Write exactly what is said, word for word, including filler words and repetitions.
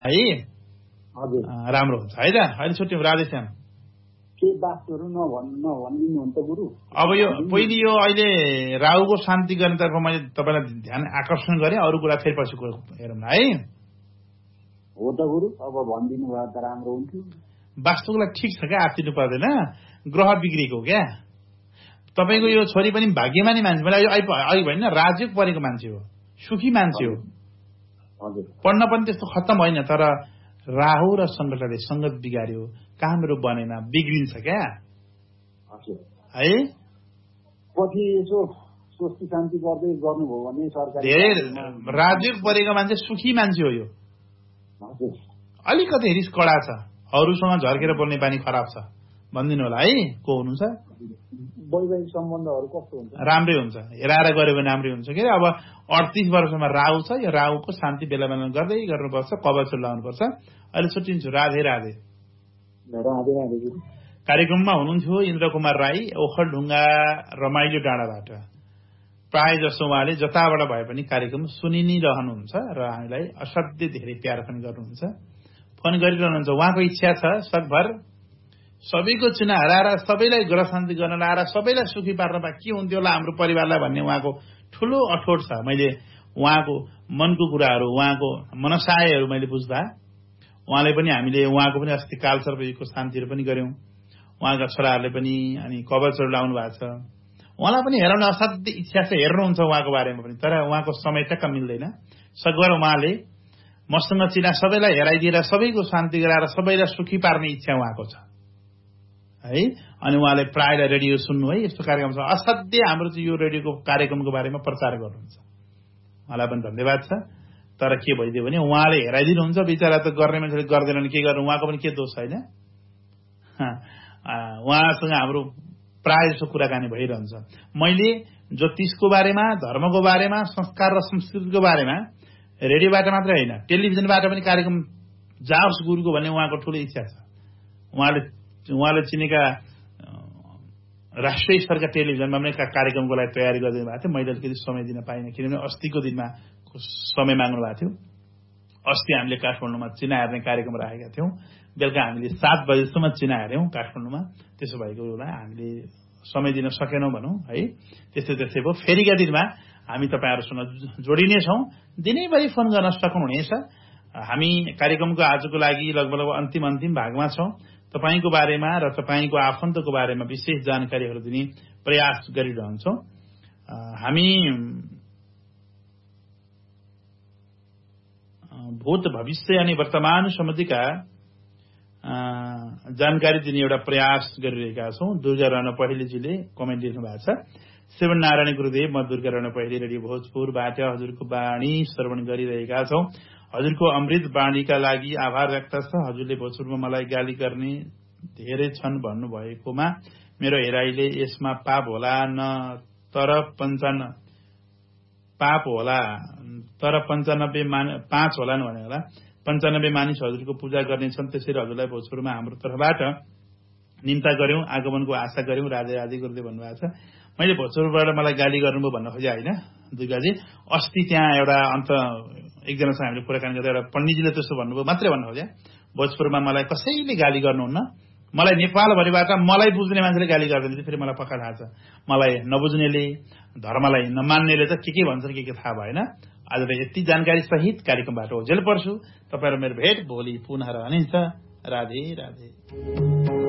है हजुर राम्रो हुन्छ है त। अहिले छुट्यौँ राधेश्याम। के बातहरु नभन्न नभनिदिनुहुन्छ गुरु। अब यो पहिले यो अहिले राहुको शान्ति गर्नेतर्फ मैले तपाईलाई ध्यान आकर्षण गरेँ, अरू कुरा फेरि पछि हेरौँ न है। हो त गुरु, अब भनिदिनु भए त राम्रो हुन्थ्यो। वास्तुलाई ठिक छ क्या, आत्तिनु पर्दैन, ग्रह बिग्रेको क्या। तपाईको यो छोरी पनि भाग्यमानी मान्छे, मलाई अहिले भएन राजयोग परेको मान्छे हो, सुखी मान्छे हो, पढ्न पनि त्यस्तो खत्तम होइन, तर राहु र सङ्कटले सङ्गत बिगार्यो, कामहरू बनेन, बिग्रिन्छ क्या है। पछि यसो स्वस्ति शान्ति गर्दै गर्नुभयो भने सरकारी धेरै राजयोग परेको मान्छे सुखी मान्छे हो यो। अलिकति रिस कडा छ, अरूसँग झर्केर बोल्ने बानी खराब छ भनिदिनु होला है। को हुनुहुन्छ? वैवाहिक सम्बन्धहरू कस्तो हुन्छ? राम्रै हुन्छ, हेराएर गऱ्यो भने राम्रै हुन्छ के। अब अडतिस वर्षमा राहु छ, यो राहुको शान्ति बेला बेला गर्दै गर्नुपर्छ, कवच लगाउनुपर्छ। अहिले छुट्टिन्छु। राधे राधे। राधे राधे। कार्यक्रममा हुनुहुन्थ्यो इन्द्र कुमार राई, ओखलढुङ्गा रमाइलो डाँडाबाट। प्राय जसो उहाँले जताबाट भए पनि कार्यक्रम सुनि नै रहनुहुन्छ र हामीलाई असाध्यै धेरै प्यार पनि गर्नुहुन्छ, फोन गरिरहनुहुन्छ। उहाँको इच्छा छ सकभर सबैको चुनाव हराएर सबैलाई ग्रह शान्ति गर्न लाएर सबैलाई सुखी पार्न भए के हुन्थ्यो होला हाम्रो परिवारलाई भन्ने उहाँको ठूलो अठोट छ। मैले उहाँको मनको कुराहरू, उहाँको मनसायहरू मैले बुझ्दा उहाँले पनि, हामीले उहाँको पनि अस्ति कालसर्पयोगको शान्तिहरू पनि गर्यौं, उहाँका छोराहरूले पनि, अनि कवचहरू लाउनु भएको छ। उहाँलाई पनि हेराउन असाध्यै इच्छा छ, हेर्नुहुन्छ उहाँको बारेमा पनि, तर उहाँको समय टक्क मिल्दैन। सकभर उहाँले मसँग चिना सबैलाई हेराइदिएर सबैको शान्ति गराएर सबैलाई सुखी पार्ने इच्छा उहाँको छ है। अनि उहाँले प्रायलाई रेडियो सुन्नु है, यस्तो कार्यक्रम छ। असाध्यै हाम्रो चाहिँ यो रेडियोको कार्यक्रमको बारेमा प्रचार गर्नुहुन्छ, उहाँलाई पनि धन्यवाद छ। तर के भइदियो भने उहाँले हेराइदिनुहुन्छ, बिचरा त गर्ने मान्छेले गर्दैनन्, के गर्नु, उहाँको पनि के दोष छैन। उहाँसँग हाम्रो प्राय जसो कुराकानी भइरहन्छ। मैले ज्योतिषको बारेमा, धर्मको बारेमा, संस्कार र संस्कृतिको बारेमा रेडियोबाट मात्रै होइन, टेलिभिजनबाट पनि कार्यक्रम जाओस् गुरुको भन्ने उहाँको ठूलो इच्छा छ। उहाँले उहाँले चिनेका राष्ट्रिय स्तरका टेलिभिजनमा पनि कार्यक्रमको लागि तयारी गरिदिनु भएको थियो। मैले अलिकति समय दिन पाइनँ, किनभने अस्तिको दिनमा समय माग्नु भएको थियो। अस्ति हामीले काठमाडौँमा चिना हेर्ने कार्यक्रम राखेका थियौँ, बेलुका हामीले सात बजेसम्म चिना हेऱ्यौँ काठमाडौँमा। त्यसो भएको बेला हामीले समय दिन सकेनौँ भनौँ है। त्यस्तै त्यस्तै भयो। फेरिका दिनमा हामी तपाईँहरूसँग जोडिनेछौँ, दिनैभरि फोन गर्न सक्नुहुनेछ। हामी कार्यक्रमको आजको लागि लगभग अन्तिम अन्तिम भागमा छौँ। तपाईको बारेमा र तपाईको आफन्तको बारेमा विशेष जानकारीहरू दिने प्रयास गरिरहन्छौँ। हामी भूत भविष्य अनि वर्तमान सम्बन्धीका जानकारी दिने एउटा प्रयास गरिरहेका छौँ। दुर्गा राणा पहिलेजीले कमेन्ट लेख्नु भएको छ। श्रवण नारायण गुरुदेव, म दुर्गा राणा पहिले रेडियो भोजपुरबाट हजुरको बाणी श्रवण गरिरहेका छौँ। हजुरको अमृत बाणीका लागि आभार व्यक्त छ। हजुरले भोजपुरमा मलाई गाली गर्ने धेरै छन् भन्नुभएकोमा मेरो हेराइले यसमा पाप होला न, तर पञ्चान पाप होला तर पञ्चानब्बे मान पाँच होला न भने होला। पञ्चानब्बे मानिस हजुरको पूजा गर्नेछन्, त्यसरी हजुरलाई भोजपुरमा हाम्रो तर्फबाट निम्ता गर्यौं, आगमनको आशा गर्यौं। राधे राधे गुरुदेव भन्नुभएको छ। मैले भोजपुरबाट मलाई गाली गर्नुभयो भन्न खोजे होइन दुर्गाजी। अस्ति त्यहाँ एउटा अन्त एकजनासँग हामीले कुराकानी गर्दा एउटा पण्डितजीले त्यस्तो भन्नुभयो मात्रै भन्न खोजे। भोजपुरमा मलाई कसैले गाली गर्नुहुन्न, मलाई नेपालभरिबाट मलाई बुझ्ने मान्छेले गाली गर्दैन, फेरि मलाई पक्का थाहा छ। मलाई नबुझ्नेले, धर्मलाई नमान्नेले त के के भन्छन् के के थाहा भएन। आजलाई यति जानकारी सहित कार्यक्रमबाट ओझेल पर्छु। तपाईहरु मेरो भेट भोलि पुनः रहनेछ। राधे राधे।